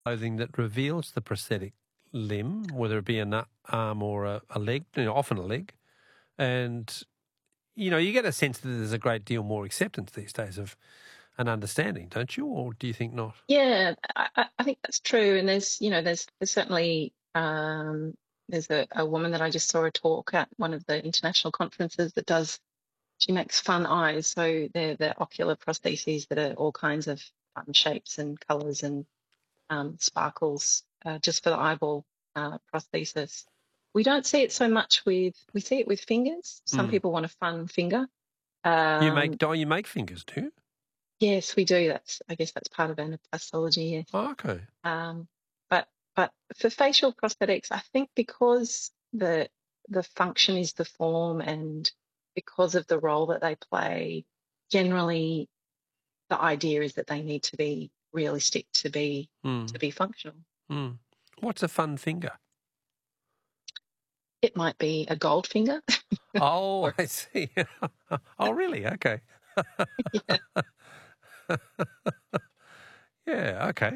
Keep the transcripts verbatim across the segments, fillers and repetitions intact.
clothing that reveals the prosthetic limb, whether it be an a- arm or a, a leg, you know, often a leg. And, you know, you get a sense that there's a great deal more acceptance these days of an understanding, don't you? Or do you think not? Yeah, I, I I think that's true. And there's, you know, there's there's certainly um, there's a, a woman that I just saw a talk at one of the international conferences that does. She makes fun eyes, so they're the ocular prostheses that are all kinds of fun shapes and colours and um, sparkles, uh, just for the eyeball uh, prosthesis. We don't see it so much with we see it with fingers. Some Mm. people want a fun finger. You Um, make, do you make fingers, do you? yes, we do. That's I guess that's part of anaplastology. Yes. Oh, okay. Um, but but for facial prosthetics, I think because the the function is the form and because of the role that they play, generally the idea is that they need to be realistic to be Mm. to be functional. Mm. What's a fun finger? It might be a gold finger. Oh, Or I see. Oh, really? Okay. yeah, Yeah, okay.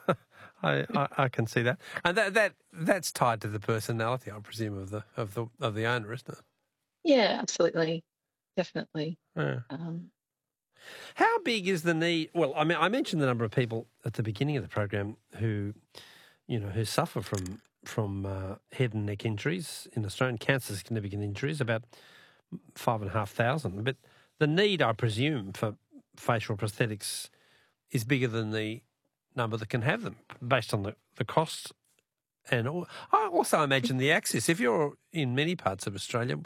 I, I I can see that, and that that that's tied to the personality, I presume, of the of the of the owner, isn't it? yeah, absolutely, definitely. Yeah. Um, How big is the need? Well, I mean, I mentioned the number of people at the beginning of the program who, you know, who suffer from from uh, head and neck injuries in Australian cancer significant injuries, about five and a half thousand. But the need, I presume, for facial prosthetics is bigger than the number that can have them, based on the, the costs. And al- I also imagine the access. If you're in many parts of Australia,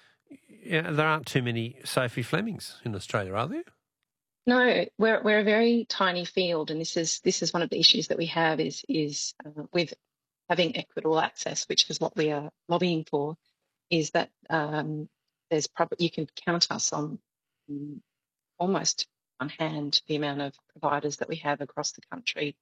yeah, there aren't too many Sophie Flemings in Australia, are there? no, we're we're a very tiny field, and this is this is one of the issues that we have is is uh, with having equitable access, which is what we are lobbying for. Is that um, there's probably you can count us on mm, almost on hand the amount of providers that we have across the country.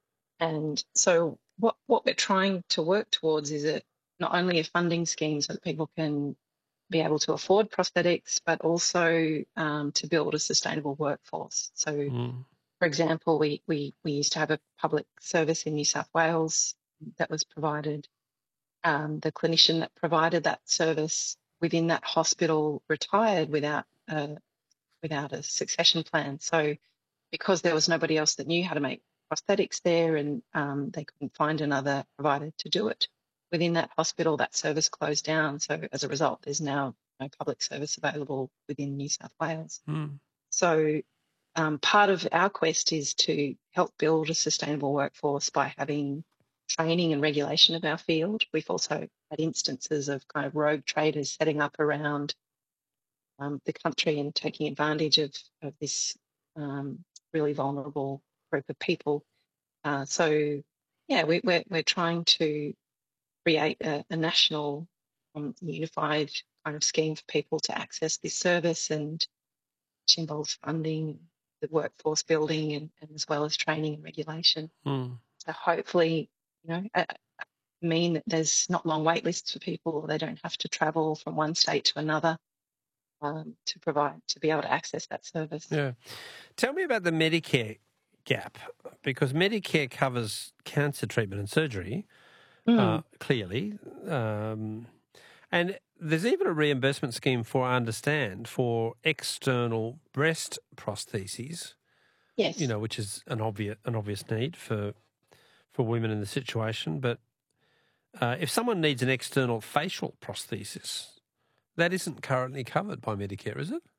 And so what what we're trying to work towards is a not only a funding scheme so that people can be able to afford prosthetics, but also um, to build a sustainable workforce. So, Mm. for example, we, we we used to have a public service in New South Wales that was provided. Um, the clinician that provided that service within that hospital retired without a, without a succession plan. So because there was nobody else that knew how to make prosthetics there and um, they couldn't find another provider to do it within that hospital, that service closed down. So as a result, there's now no public service available within New South Wales. Mm. So um, part of our quest is to help build a sustainable workforce by having training and regulation of our field. We've also had instances of kind of rogue traders setting up around um, the country and taking advantage of, of this um, really vulnerable group of people. Uh, so, yeah, we, we're we're trying to create a, a national, um, unified kind of scheme for people to access this service, and which involves funding, the workforce building, and, and as well as training and regulation. Mm. So hopefully, you know, uh, mean that there's not long wait lists for people, or they don't have to travel from one state to another um, to provide to be able to access that service. Yeah. Tell me about the Medicare gap, because Medicare covers cancer treatment and surgery, uh, Mm, clearly. Um, and there's even a reimbursement scheme for, I understand, for external breast prostheses, you yes. know, which is an obvious an obvious need for for women in the situation. But uh, if someone needs an external facial prosthesis, that isn't currently covered by Medicare, is it?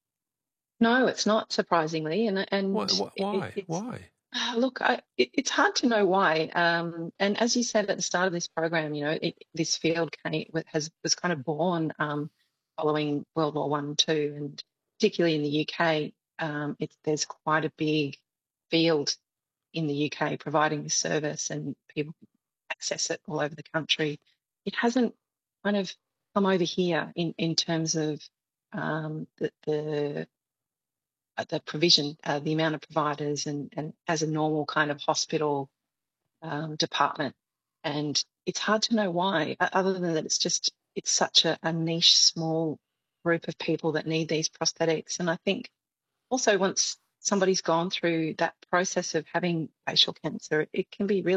No, it's not surprisingly, and Why? and it, Why? it's Why? ah, look, I, it, it's hard to know why. Um, and as you said at the start of this program, you know, it, this field came, has was kind of born um, following World War One and Two, and particularly in the U K, um, it's there's quite a big field in the U K providing this service, and people can access it all over the country. It hasn't kind of come over here in in terms of um, the, the uh, the provision, uh, the amount of providers, and, and as a normal kind of hospital um, department. And it's hard to know why, other than that it's just, it's such a, a niche, small group of people that need these prosthetics. And I think also once somebody's gone through that process of having facial cancer, it can be really